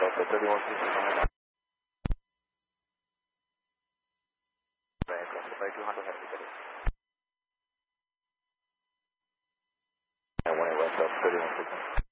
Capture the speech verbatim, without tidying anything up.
Delta thirty-one sixty-nine. Classified two hundred, happy to And one West Delta thirty-one sixty-nine.